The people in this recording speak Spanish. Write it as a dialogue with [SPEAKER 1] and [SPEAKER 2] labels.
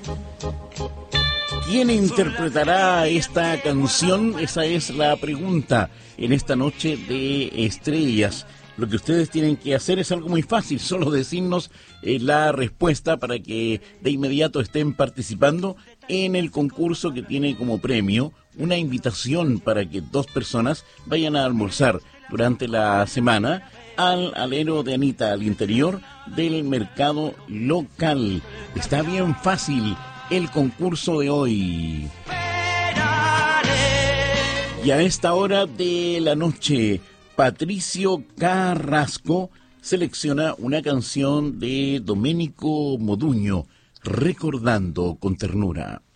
[SPEAKER 1] ¿Quién interpretará esta canción? Esa es la pregunta en esta noche de estrellas. Lo que ustedes tienen que hacer es algo muy fácil, solo decirnos la respuesta para que de inmediato estén participando en el concurso que tiene como premio una invitación para que 2 personas vayan a almorzar durante la semana al alero de Anita, al interior del mercado local. Está bien fácil el concurso de hoy. Y a esta hora de la noche, Patricio Carrasco selecciona una canción de Domenico Modugno, Recordando con ternura.